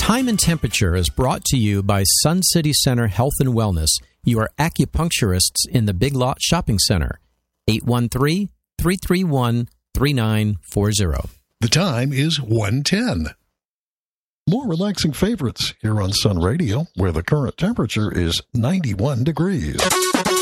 Time and Temperature is brought to you by Sun City Center Health and Wellness, your acupuncturists in the Big Lot Shopping Center. 813-331-3940. The time is 1:10. More relaxing favorites here on Sun Radio, where the current temperature is 91 degrees.